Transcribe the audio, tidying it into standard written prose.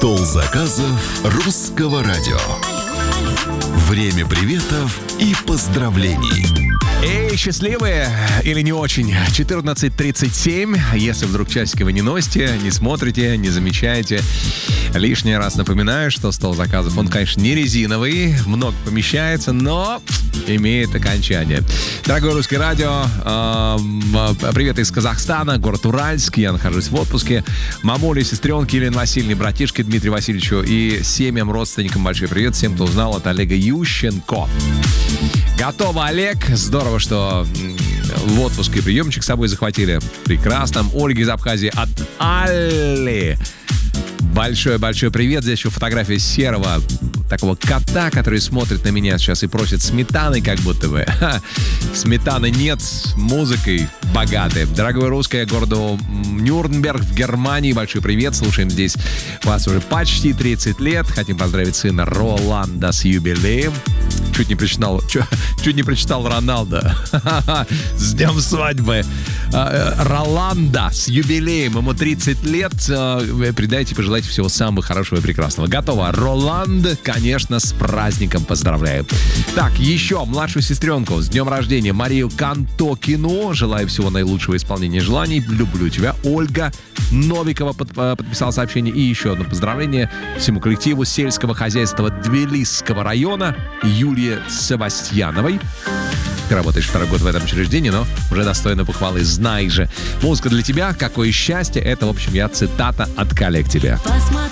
Стол заказов русского радио. Время приветов и поздравлений. Эй, счастливые или не очень? 14:37. Если вдруг часики вы не носите, не смотрите, не замечаете, лишний раз напоминаю, что стол заказов, он, конечно, не резиновый, много помещается, но имеет окончание. Дорогое русское радио, привет из Казахстана, город Уральск, я нахожусь в отпуске. Мамуле, сестренке Елене Васильевне, братишке Дмитрию Васильевичу и семьям, родственникам большой привет всем, кто узнал от Олега Ющенко. Готово, Олег. Здорово, что в отпуске приемчик с собой захватили. Прекрасно. Ольга из Абхазии от Алли. Большой-большой привет. Здесь еще фотография серого такого кота, который смотрит на меня сейчас и просит сметаны, как будто бы. Сметаны нет, с музыкой богатой. Дорогое русское, городу Нюрнберг в Германии. Большой привет. Слушаем здесь вас уже почти 30 лет. Хотим поздравить сына Роланда с юбилеем. Чуть не прочитал Роналдо. С днем свадьбы. Роланда с юбилеем. Ему 30 лет. Передайте, пожелайте всего самого хорошего и прекрасного. Готово. Роланд, конечно, с праздником поздравляю. Так, еще младшую сестренку с днем рождения Марию Кантокину. Желаю всего наилучшего исполнения желаний. Люблю тебя. Ольга Новикова подписала сообщение. И еще одно поздравление всему коллективу сельского хозяйства Тбилисского района Юлии Севастьяновой. Ты работаешь второй год в этом учреждении, но уже достойна похвалы. Знай же. Музыка для тебя, какое счастье. Это, в общем, цитата от коллег тебе. Посмотри